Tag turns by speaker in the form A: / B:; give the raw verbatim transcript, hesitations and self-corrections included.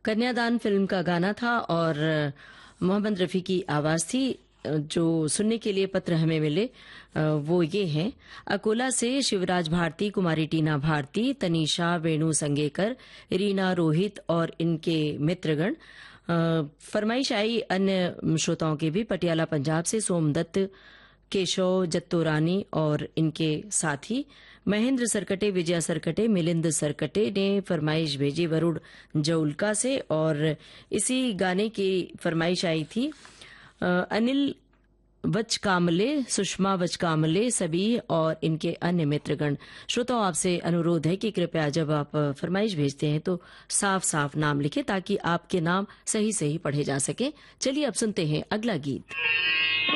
A: कन्यादान फिल्म का गाना था और मोहम्मद रफ़ी की आवाज़ थी। जो सुनने के लिए पत्र हमें मिले वो ये हैं। अकोला से शिवराज भारती, कुमारी टीना भारती, तनीषा, वेणु संगेकर, रीना, रोहित और इनके मित्रगण। फरमाइश आई अन्य श्रोताओं के भी। पटियाला पंजाब से सोमदत्त, केशव जत्तोरानी और इनके साथी महेंद्र सरकटे, विजया सरकटे, मिलिंद सरकटे ने फरमाइश भेजी वरुण जौलका से। और इसी गाने की फरमाइश आई थी अनिल वचकामले, सुषमा वचकामले, सभी और इनके अन्य मित्रगण। श्रोताओं, आपसे अनुरोध है कि कृपया जब आप फरमाइश भेजते हैं तो साफ साफ नाम लिखें ताकि आपके नाम सही सही पढ़े जा सके। चलिए अब सुनते हैं अगला गीत।